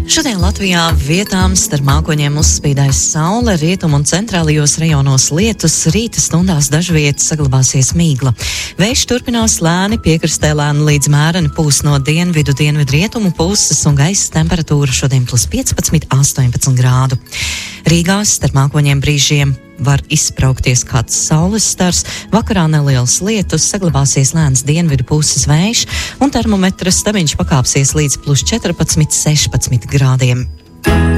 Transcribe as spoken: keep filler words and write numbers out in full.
Šodien Latvijā vietām starp mākoņiem uzspīdēs saule, rietumu un centrālajos rajonos lietus, rīta stundās dažviet saglabāsies mīgla. Vējš turpinās lēni, piekrastē lēni līdz mēreni pūs no dienvidu, dienvidu rietumu puses un gaisa temperatūra šodien plus piecpadsmit, astoņpadsmit grādu. Rīgā starp mākoņiem brīžiem var izspraukties kāds saules stars, vakarā neliels lietus, saglabāsies lēns dienvidu puses vējš un termometra stabiņš pakāpsies līdz plus četrpadsmit, sešpadsmit grādiem.